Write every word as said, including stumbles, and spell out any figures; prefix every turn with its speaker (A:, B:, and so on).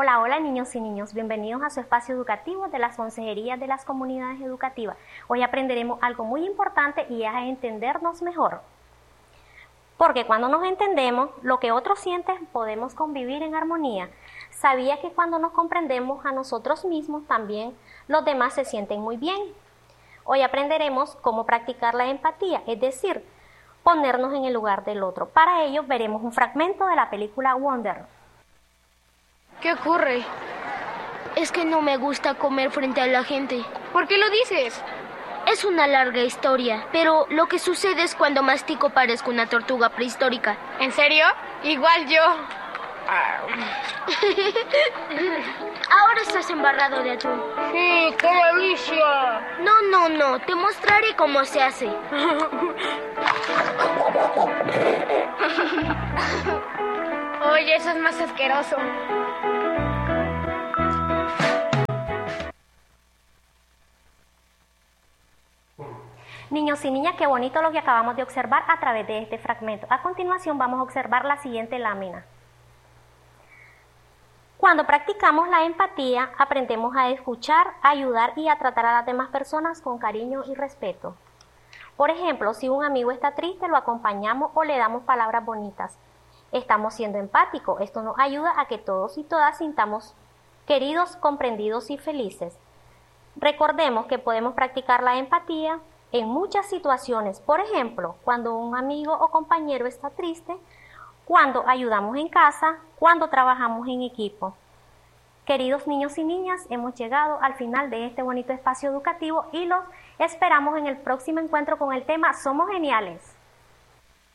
A: Hola, hola niños y niños, bienvenidos a su espacio educativo de las consejerías de las comunidades educativas. Hoy aprenderemos algo muy importante y es a entendernos mejor. Porque cuando nos entendemos, lo que otros sienten, podemos convivir en armonía. ¿Sabía que cuando nos comprendemos a nosotros mismos, también los demás se sienten muy bien? Hoy aprenderemos cómo practicar la empatía, es decir, ponernos en el lugar del otro. Para ello veremos un fragmento de la película Wonder.
B: ¿Qué ocurre?
C: Es que no me gusta comer frente a la gente.
B: ¿Por qué lo dices?
C: Es una larga historia, pero lo que sucede es cuando mastico parezco una tortuga prehistórica.
B: ¿En serio? Igual yo.
C: Ahora estás embarrado de atún.
B: ¡Sí, qué delicia!
C: No, no, no, te mostraré cómo se hace.
B: Oye, eso es más asqueroso.
A: Niños y niñas, qué bonito lo que acabamos de observar a través de este fragmento. A continuación vamos a observar la siguiente lámina. Cuando practicamos la empatía, aprendemos a escuchar, a ayudar y a tratar a las demás personas con cariño y respeto. Por ejemplo, si un amigo está triste, lo acompañamos o le damos palabras bonitas. Estamos siendo empáticos. Esto nos ayuda a que todos y todas sintamos queridos, comprendidos y felices. Recordemos que podemos practicar la empatía en muchas situaciones, por ejemplo, cuando un amigo o compañero está triste, cuando ayudamos en casa, cuando trabajamos en equipo. Queridos niños y niñas, hemos llegado al final de este bonito espacio educativo y los esperamos en el próximo encuentro con el tema Somos Geniales.